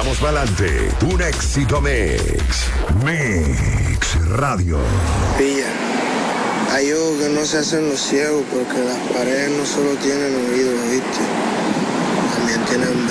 Vamos pa'lante. Un éxito mix. Mix Radio. Pilla. Hay ojos que no se hacen los ciegos porque las paredes no solo tienen oídos, ¿viste? También tienen